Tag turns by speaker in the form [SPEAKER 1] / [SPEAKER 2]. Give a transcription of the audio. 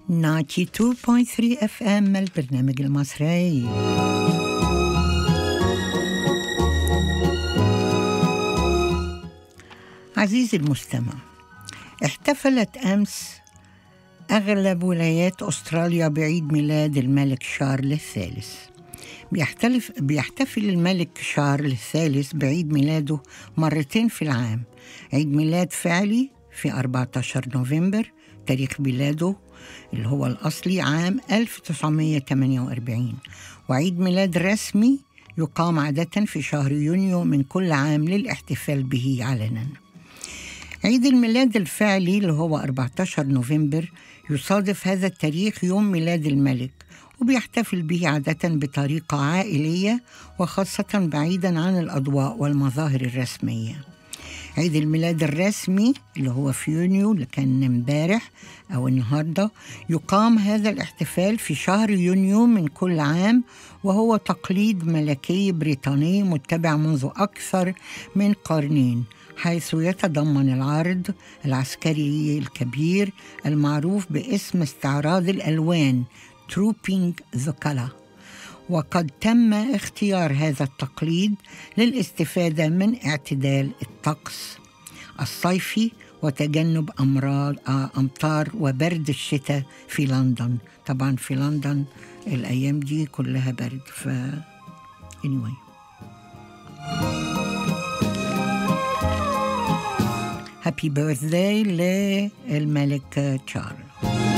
[SPEAKER 1] 92.3 FM البرنامج المصري. عزيزي المستمع، احتفلت أمس أغلب ولايات أستراليا بعيد ميلاد الملك شارل الثالث. بيحتفل الملك شارل الثالث بعيد ميلاده مرتين في العام، عيد ميلاد فعلي في 14 نوفمبر تاريخ ميلاده اللي هو الأصلي عام 1948، وعيد ميلاد رسمي يقام عادة في شهر يونيو من كل عام للاحتفال به علنا. عيد الميلاد الفعلي اللي هو 14 نوفمبر يصادف هذا التاريخ يوم ميلاد الملك، وبيحتفل به عادة بطريقة عائلية وخاصة بعيدا عن الأضواء والمظاهر الرسمية. عيد الميلاد الرسمي اللي هو في يونيو اللي كان امبارح أو النهاردة، يقام هذا الاحتفال في شهر يونيو من كل عام، وهو تقليد ملكي بريطاني متبع منذ أكثر من قرنين، حيث يتضمن العرض العسكري الكبير المعروف باسم استعراض الألوان Trooping the Colour. وقد تم اختيار هذا التقليد للاستفادة من اعتدال الطقس الصيفي وتجنب أمطار وبرد الشتاء في لندن. طبعا في لندن الأيام دي كلها برد. anyway. هابي بيرثداي للملك تشارلز.